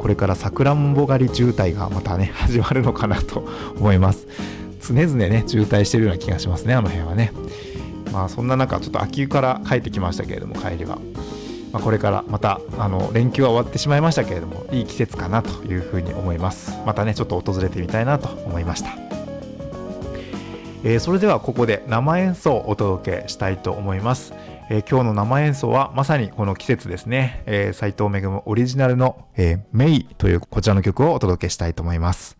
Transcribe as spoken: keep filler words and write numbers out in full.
これからさくらんぼ狩り渋滞がまたね始まるのかなと思います。常々ね渋滞してるような気がしますね、あの辺はね。まあそんな中ちょっと秋から帰ってきましたけれども、帰りは、まあ、これからまたあの連休は終わってしまいましたけれども、いい季節かなというふうに思います。またねちょっと訪れてみたいなと思いました。えー、それではここで生演奏をお届けしたいと思います。えー、今日の生演奏はまさにこの季節ですね、えー、斉藤めぐオリジナルの、えー、メイというこちらの曲をお届けしたいと思います。